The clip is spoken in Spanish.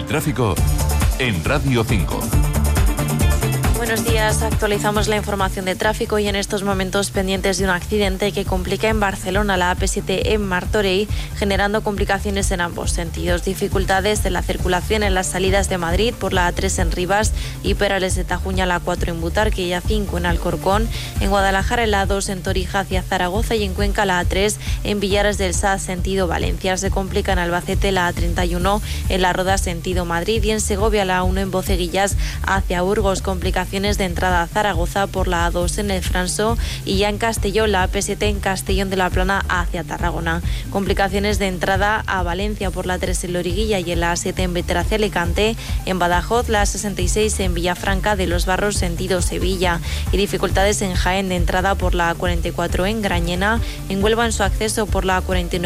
tráfico en Radio 5. Buenos días, actualizamos la información de tráfico y en estos momentos pendientes de un accidente que complica en Barcelona la AP7 en Martorell, generando complicaciones en ambos sentidos. Dificultades de la circulación en las salidas de Madrid por la A3 en Rivas y Perales de Tajuña, la A4 en Butarque y A5 en Alcorcón. En Guadalajara la A2 en Torija hacia Zaragoza y en Cuenca la A3 en Villares del Saz sentido Valencia. Se complica en Albacete la A31 en La Roda sentido Madrid y en Segovia la A1 en Boceguillas hacia Burgos. Complicaciones de entrada a Zaragoza por la A2 en el Franso y ya en Castellón la AP7 en Castellón de la Plana hacia Tarragona. Complicaciones de entrada a Valencia por la A3 en Loriguilla y en la A7 en Bétera hacia Alicante. En Badajoz la A66 en Villafranca de los Barros sentido Sevilla y dificultades en Jaén de entrada por la A44 en Grañena. En Huelva en su acceso por la A49